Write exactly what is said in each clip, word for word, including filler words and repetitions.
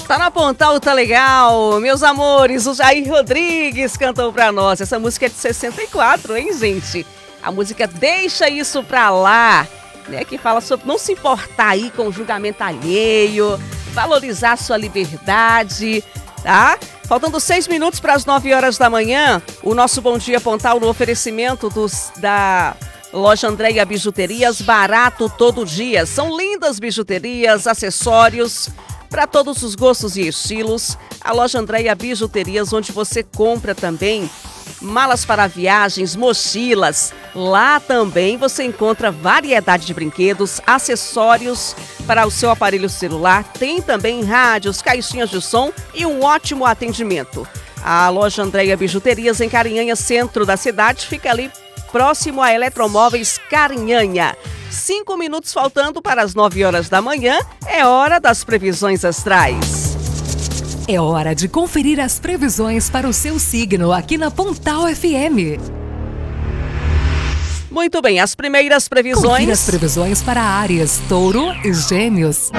Tá na Pontal, tá legal. Meus amores, o Jair Rodrigues cantou pra nós. Essa música é de sessenta e quatro, hein, gente? A música Deixa Isso Pra Lá, né? Que fala sobre não se importar aí com o julgamento alheio, valorizar sua liberdade, tá? Faltando seis minutos para as nove horas da manhã, o nosso Bom Dia Pontal no oferecimento dos, da Loja Andréia Bijuterias, barato todo dia. São lindas bijuterias, acessórios para todos os gostos e estilos. A Loja Andréia Bijuterias, onde você compra também malas para viagens, mochilas. Lá também você encontra variedade de brinquedos, acessórios para o seu aparelho celular. Tem também rádios, caixinhas de som e um ótimo atendimento. A Loja Andréia Bijuterias, em Carinhanha, centro da cidade, fica ali próximo a Eletromóveis Carinhanha. Cinco minutos faltando para as nove horas da manhã, é hora das previsões astrais. É hora de conferir as previsões para o seu signo aqui na Pontal F M. Muito bem, as primeiras previsões... Confira as previsões para Áries, Touro e Gêmeos.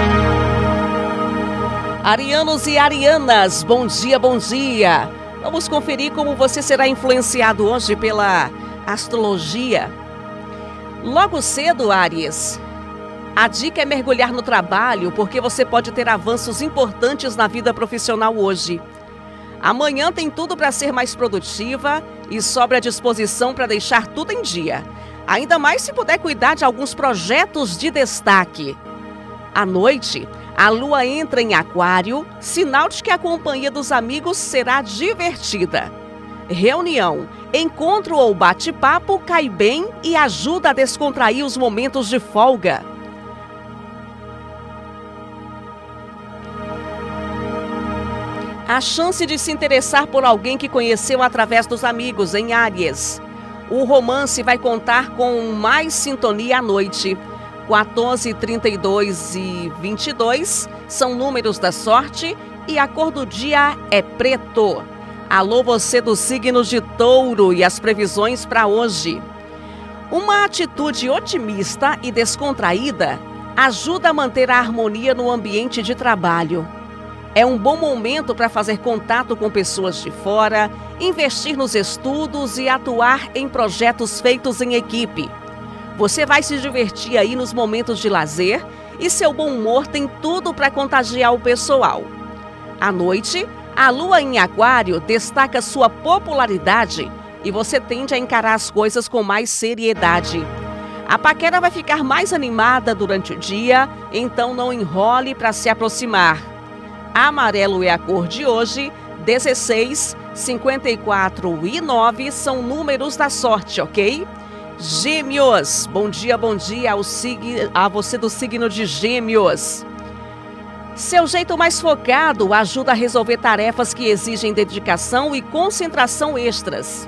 Arianos e arianas, bom dia, bom dia. Vamos conferir como você será influenciado hoje pela astrologia. Logo cedo, Áries, a dica é mergulhar no trabalho, porque você pode ter avanços importantes na vida profissional hoje. Amanhã tem tudo para ser mais produtiva e sobra disposição para deixar tudo em dia. Ainda mais se puder cuidar de alguns projetos de destaque. À noite, a lua entra em Aquário, sinal de que a companhia dos amigos será divertida. Reunião, encontro ou bate-papo cai bem e ajuda a descontrair os momentos de folga. A chance de se interessar por alguém que conheceu através dos amigos em Áries. O romance vai contar com mais sintonia à noite. quatorze, trinta e dois e vinte e dois são números da sorte e a cor do dia é preto. Alô, você do signo de Touro e as previsões para hoje. Uma atitude otimista e descontraída ajuda a manter a harmonia no ambiente de trabalho. É um bom momento para fazer contato com pessoas de fora, investir nos estudos e atuar em projetos feitos em equipe. Você vai se divertir aí nos momentos de lazer e seu bom humor tem tudo para contagiar o pessoal. À noite, a lua em Aquário destaca sua popularidade e você tende a encarar as coisas com mais seriedade. A paquera vai ficar mais animada durante o dia, então não enrole para se aproximar. Amarelo é a cor de hoje, dezesseis, cinquenta e quatro e nove são números da sorte, ok? Gêmeos, bom dia, bom dia ao sig... a você do signo de Gêmeos. Seu jeito mais focado ajuda a resolver tarefas que exigem dedicação e concentração extras.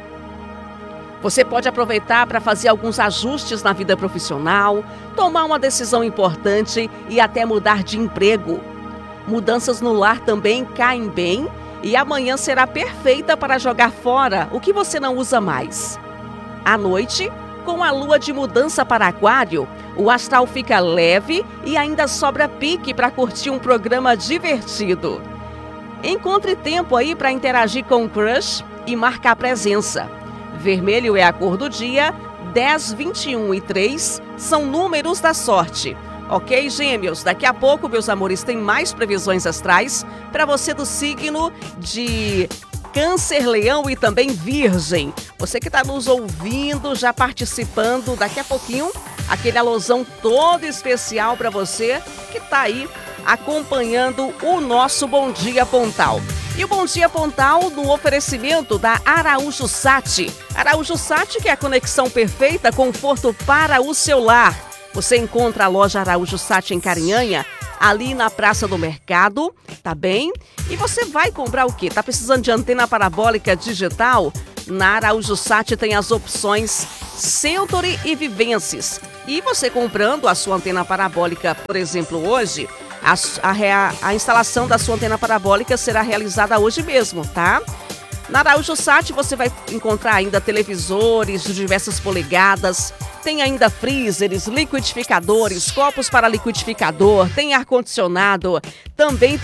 Você pode aproveitar para fazer alguns ajustes na vida profissional, tomar uma decisão importante e até mudar de emprego. Mudanças no lar também caem bem e amanhã será perfeita para jogar fora o que você não usa mais. À noite, com a lua de mudança para Aquário, o astral fica leve e ainda sobra pique para curtir um programa divertido. Encontre tempo aí para interagir com o crush e marcar presença. Vermelho é a cor do dia, dez, vinte e um e três são números da sorte. Ok, Gêmeos? Daqui a pouco, meus amores, tem mais previsões astrais para você do signo de Câncer, Leão e também Virgem. Você que está nos ouvindo, já participando, daqui a pouquinho, aquele alusão todo especial para você que está aí acompanhando o nosso Bom Dia Pontal. E o Bom Dia Pontal no oferecimento da Araújo Sat. Araújo Sat, que é a conexão perfeita, conforto para o seu lar. Você encontra a loja Araújo Sat em Carinhanha, ali na Praça do Mercado, tá bem? E você vai comprar o quê? Tá precisando de antena parabólica digital? Na Araújo Sat tem as opções Century e Vivences. E você comprando a sua antena parabólica, por exemplo, hoje, a, a, a instalação da sua antena parabólica será realizada hoje mesmo, tá? Na Araújo Sat você vai encontrar ainda televisores de diversas polegadas, tem ainda freezers, liquidificadores, copos para liquidificador, tem ar-condicionado, também tem